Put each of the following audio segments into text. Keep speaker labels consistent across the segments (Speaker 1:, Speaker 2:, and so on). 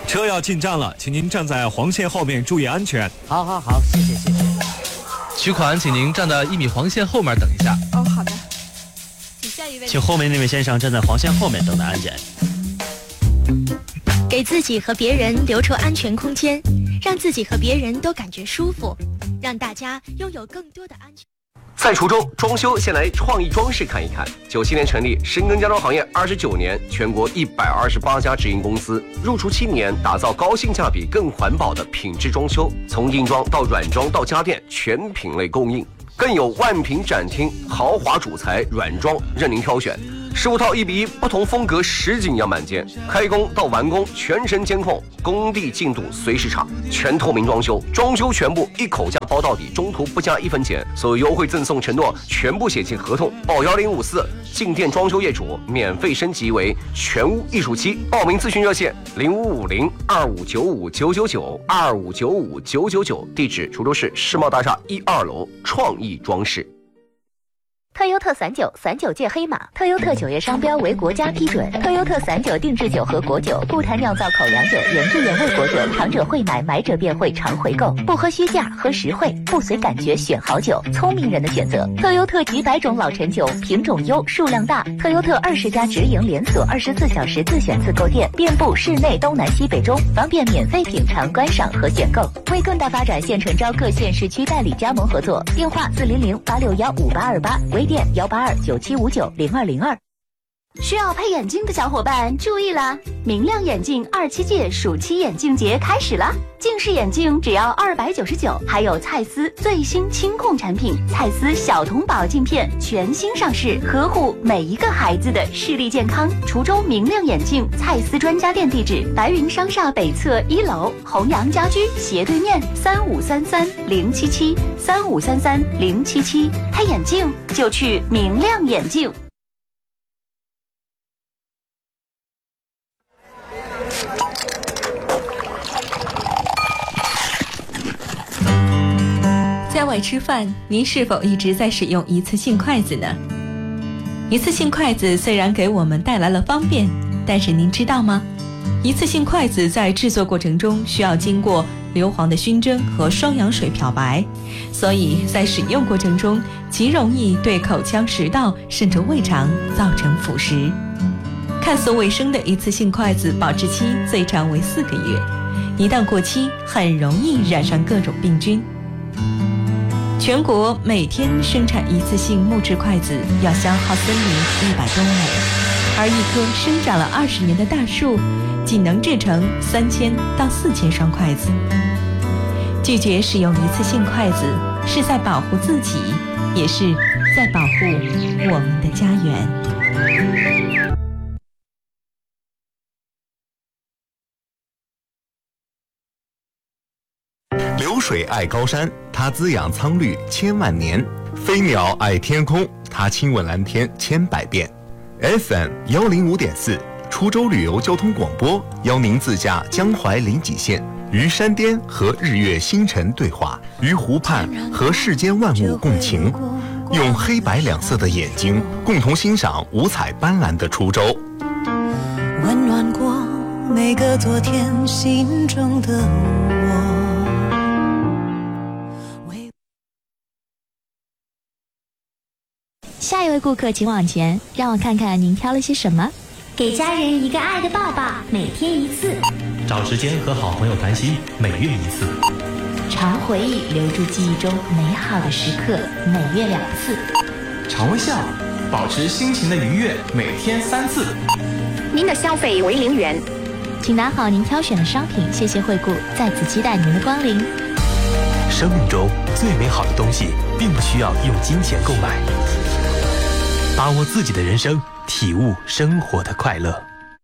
Speaker 1: 车要进站了，请您站在黄线后面，注意安全。
Speaker 2: 好，谢谢。
Speaker 3: 取款，请您站在1米黄线后面等一下。
Speaker 4: 哦，好的。
Speaker 2: 请后面那位先生站在黄线后面等待安检。
Speaker 5: 给自己和别人留出安全空间，让自己和别人都感觉舒服，让大家拥有更多的安全。
Speaker 6: 在滁州装修，先来创意装饰看一看。97年成立，深耕家装行业29年，全国128家直营公司，入驻7年，打造高性价比、更环保的品质装修，从硬装到软装到家电，全品类供应，更有万品展厅，豪华主材软装任您挑选。15套1:1，不同风格实景样板间，开工到完工全程监控，工地进度随时查，全透明装修，装修全部一口价包到底，中途不加1分钱，所有优惠赠送承诺全部写进合同，报1054，进店装修业主免费升级为全屋艺术漆，报名咨询热线0550-2595-999，2595-999，地址滁州市世贸大厦1、2楼创意装饰。
Speaker 7: 特优特散酒，散酒界黑马。特优特酒业商标为国家批准。特优特散酒定制酒和果酒，不谈酿造口粮酒，原汁原味果酒，尝者会买，买者便会常回购。不喝虚价，喝实惠，不随感觉选好酒，聪明人的选择。特优特几百种老陈酒，品种优，数量大。特优特20家直营连锁，24小时自选自购店，遍布市内东南西北中，方便免费品尝、观赏和选购。为更大发展，现诚招各县市区代理加盟合作，电话400-861-5828，微店182-9759-0202。
Speaker 8: 需要配眼镜的小伙伴注意了，明亮眼镜27届暑期眼镜节开始了，近视眼镜只要299，还有蔡司最新轻控产品蔡司小童宝镜片全新上市，呵护每一个孩子的视力健康。滁州明亮眼镜蔡司专家店地址：白云商厦北侧1楼，弘阳家居斜对面，3533-077，3533-077，配眼镜就去明亮眼镜。
Speaker 9: 在外吃饭，您是否一直在使用一次性筷子呢？一次性筷子虽然给我们带来了方便，但是您知道吗？一次性筷子在制作过程中需要经过硫磺的熏蒸和双氧水漂白，所以在使用过程中极容易对口腔、食道甚至胃肠造成腐蚀。看似卫生的一次性筷子保质期最长为4个月，一旦过期很容易染上各种病菌。全国每天生产一次性木质筷子要消耗森林100多亩，而一棵生长了20年的大树仅能制成3000到4000双筷子。拒绝使用一次性筷子，是在保护自己，也是在保护我们的家园。
Speaker 10: 流水爱高山，它滋养苍绿千万年；飞鸟爱天空，它亲吻蓝天千百遍。FM 105.4，滁州旅游交通广播，邀您自驾江淮临济县，于山巅和日月星辰对话，于湖畔和世间万物共情，用黑白两色的眼睛共同欣赏五彩斑斓的滁州。
Speaker 11: 温暖过每个昨天心中的我。
Speaker 5: 下一位顾客请往前，让我看看您挑了些什么。
Speaker 12: 给家人一个爱的抱抱，每天1次。
Speaker 13: 找时间和好朋友谈心，每月1次。
Speaker 12: 常回忆，留住记忆中美好的时刻，每月2次。
Speaker 13: 常微笑，保持心情的愉悦，每天3次。
Speaker 14: 您的消费为0元。
Speaker 5: 请拿好您挑选的商品，谢谢惠顾，在此期待您的光临。
Speaker 13: 生命中最美好的东西，并不需要用金钱购买。把握自己的人生，体悟生活的快乐。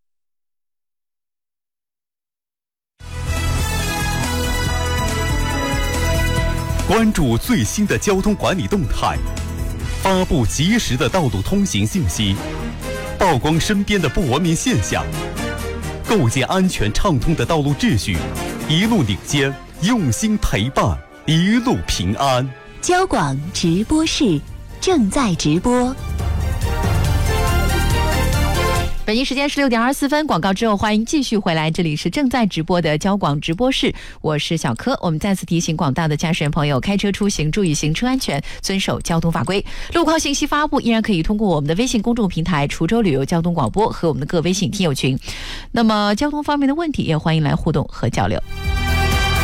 Speaker 15: 关注最新的交通管理动态，发布及时的道路通行信息，曝光身边的不文明现象，构建安全畅通的道路秩序，一路领先，用心陪伴，一路平安。
Speaker 5: 交广直播室正在直播。
Speaker 4: 北京时间16点24分，广告之后欢迎继续回来，这里是正在直播的交广直播室，我是小柯。我们再次提醒广大的驾驶员朋友，开车出行注意行车安全，遵守交通法规。路况信息发布依然可以通过我们的微信公众平台滁州旅游交通广播和我们的各微信听友群。那么交通方面的问题也欢迎来互动和交流。